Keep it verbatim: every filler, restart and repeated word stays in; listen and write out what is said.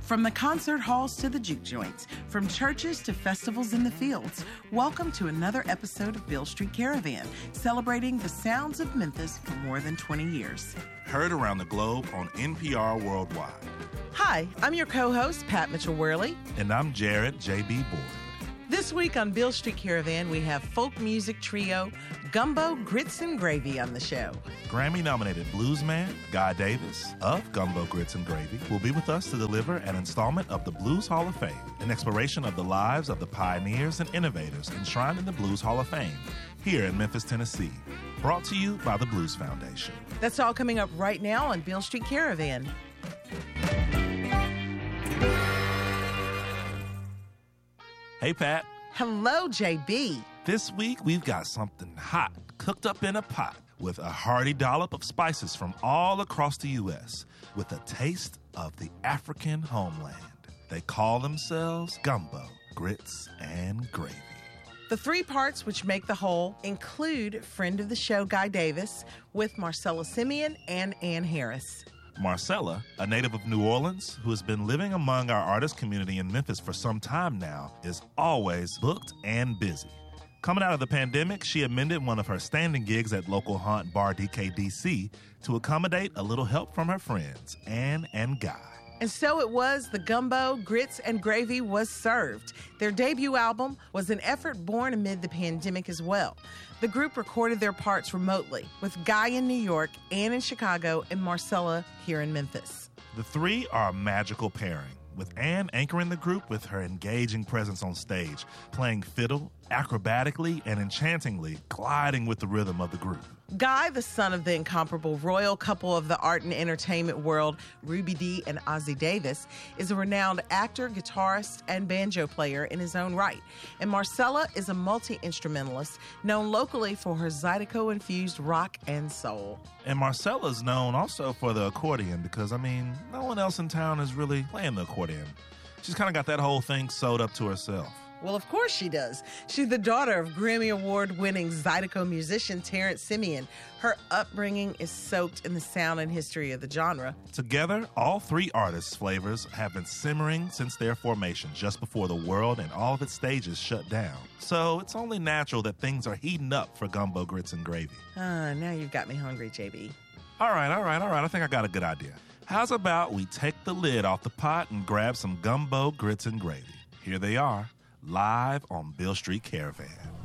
From the concert halls to the juke joints, from churches to festivals in the fields, welcome to another episode of Beale Street Caravan, celebrating the sounds of Memphis for more than twenty years. Heard around the globe on N P R Worldwide. Hi, I'm your co-host, Pat Mitchell-Worley. And I'm Jared J B. Boyd. This week on Beale Street Caravan, we have folk music trio Gumbo Grits and Gravy on the show. Grammy-nominated bluesman Guy Davis of Gumbo Grits and Gravy will be with us to deliver an installment of the Blues Hall of Fame, an exploration of the lives of the pioneers and innovators enshrined in the Blues Hall of Fame here in Memphis, Tennessee. Brought to you by the Blues Foundation. That's all coming up right now on Beale Street Caravan. Hey, Pat. Hello, J B. This week, we've got something hot cooked up in a pot with a hearty dollop of spices from all across the U S with a taste of the African homeland. They call themselves Gumbo Grits and Gravy. The three parts which make the whole include friend of the show Guy Davis with Marcella Simeon and Ann Harris. Marcella, a native of New Orleans who has been living among our artist community in Memphis for some time now, is always booked and busy. Coming out of the pandemic, she amended one of her standing gigs at local haunt bar D K D C to accommodate a little help from her friends, Ann and Guy. And so it was the Gumbo, Grits, and Gravy was served. Their debut album was an effort born amid the pandemic as well. The group recorded their parts remotely, with Guy in New York, Ann in Chicago, and Marcella here in Memphis. The three are a magical pairing, with Ann anchoring the group with her engaging presence on stage, playing fiddle, acrobatically and enchantingly, gliding with the rhythm of the group. Guy, the son of the incomparable royal couple of the art and entertainment world, Ruby Dee and Ossie Davis, is a renowned actor, guitarist, and banjo player in his own right. And Marcella is a multi-instrumentalist known locally for her Zydeco-infused rock and soul. And Marcella's known also for the accordion because, I mean, no one else in town is really playing the accordion. She's kind of got that whole thing sewed up to herself. Well, of course she does. She's the daughter of Grammy Award-winning Zydeco musician Terrence Simeon. Her upbringing is soaked in the sound and history of the genre. Together, all three artists' flavors have been simmering since their formation, just before the world and all of its stages shut down. So it's only natural that things are heating up for Gumbo Grits and Gravy. Ah, now you've got me hungry, J B. All right, all right, all right. I think I got a good idea. How's about we take the lid off the pot and grab some Gumbo Grits and Gravy? Here they are, live on Beale Street Caravan.